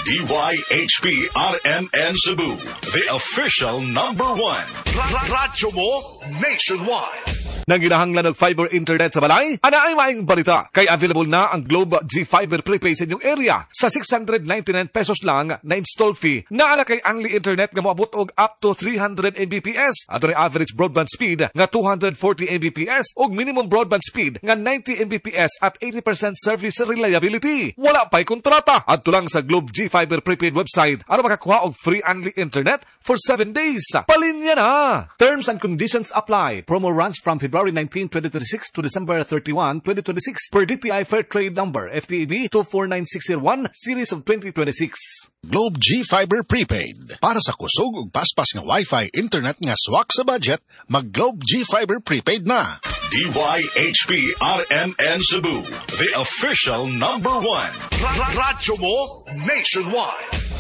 DYHP RMN Cebu, the official #1. Radyo mo nationwide. Nang ginahanglan ng fiber internet sa balay, ana ay maing balita. Kay available na ang Globe G Fiber Prepaid sa inyong area sa 699 pesos lang na install fee. Naala kay only internet nga moabot og up to 300 Mbps at ang average broadband speed nga 240 Mbps ug minimum broadband speed nga 90 Mbps at 80% service reliability. Wala pa'y kontrata. Adto lang sa Globe G Fiber Prepaid website aron makakuha og free only internet for 7 days. Palinya na. Terms and conditions apply. Promo runs from February 19, 2026 to December 31, 2026 per DTI Fair Trade Number FTEB 249601 Series of 2026. Globe G Fiber Prepaid. Para sa kusog ug paspas nga Wi-Fi internet nga swak sa budget, mag Globe G Fiber Prepaid na. DYHP RMN Cebu, the official #1. Radyo mo nationwide.